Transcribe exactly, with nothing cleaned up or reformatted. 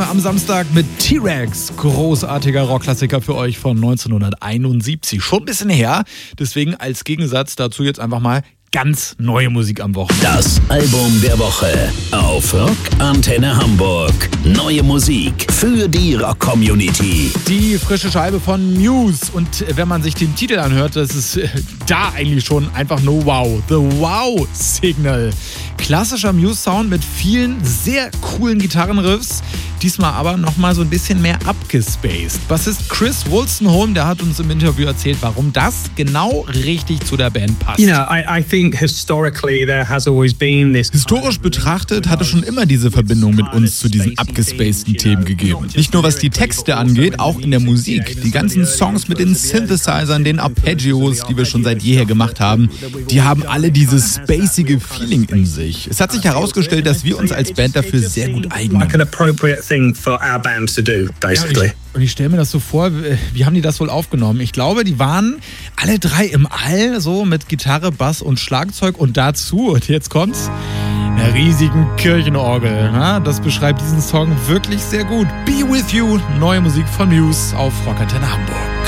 am Samstag mit T-Rex. Großartiger Rockklassiker für euch von neunzehnhunderteinundsiebzig. Schon ein bisschen her, deswegen als Gegensatz dazu jetzt einfach mal ganz neue Musik am Wochenende. Das Album der Woche auf Rock Antenne Hamburg. Neue Musik für die Rock-Community. Die frische Scheibe von Muse. Und wenn man sich den Titel anhört, das ist da eigentlich schon einfach nur wow. The Wow Signal. Klassischer Muse-Sound mit vielen sehr coolen Gitarrenriffs. Diesmal aber nochmal so ein bisschen mehr abgespaced. Bassist Chris Wolstenholme, der hat uns im Interview erzählt, warum das genau richtig zu der Band passt. You know, I, I think historically there has always been this. Historisch betrachtet hat es schon immer diese Verbindung mit uns zu diesen abgespaceden Themen gegeben. Nicht nur was die Texte angeht, auch in der Musik. Die ganzen Songs mit den Synthesizern, den Arpeggios, die wir schon seit jeher gemacht haben, die haben alle dieses spacige Feeling in sich. Es hat sich herausgestellt, dass wir uns als Band dafür sehr gut eignen. Thing for our band to do, basically. Ja, und ich, ich stelle mir das so vor, wie haben die das wohl aufgenommen? Ich glaube, die waren alle drei im All, so mit Gitarre, Bass und Schlagzeug und dazu, und jetzt kommt's, einer riesigen Kirchenorgel. Ja, das beschreibt diesen Song wirklich sehr gut. Be With You, neue Musik von Muse auf Rock Antenne Hamburg.